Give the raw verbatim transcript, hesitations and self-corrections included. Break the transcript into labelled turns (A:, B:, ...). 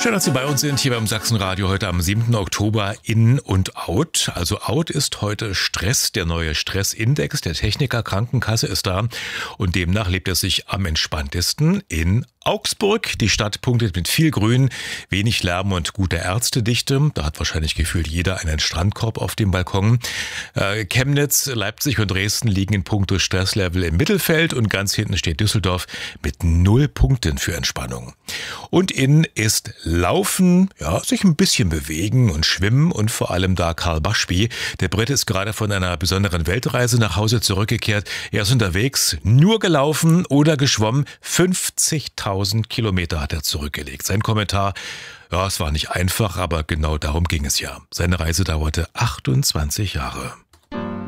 A: Schön, dass Sie bei uns sind, hier beim Sachsenradio heute am siebten Oktober. In und out. Also out ist heute Stress. Der neue Stressindex der Techniker Krankenkasse ist da. Und demnach lebt es sich am entspanntesten in Augsburg. Die Stadt punktet mit viel Grün, wenig Lärm und guter Ärztedichte. Da hat wahrscheinlich gefühlt jeder einen Strandkorb auf dem Balkon. Äh, Chemnitz, Leipzig und Dresden liegen in puncto Stresslevel im Mittelfeld. Und ganz hinten steht Düsseldorf mit null Punkten für Entspannung. Und in ist Laufen, ja, sich ein bisschen bewegen und schwimmen und vor allem da Karl Bushby. Der Brite ist gerade von einer besonderen Weltreise nach Hause zurückgekehrt. Er ist unterwegs, nur gelaufen oder geschwommen. fünfzigtausend Kilometer hat er zurückgelegt. Sein Kommentar: Ja, es war nicht einfach, aber genau darum ging es ja. Seine Reise dauerte achtundzwanzig Jahre.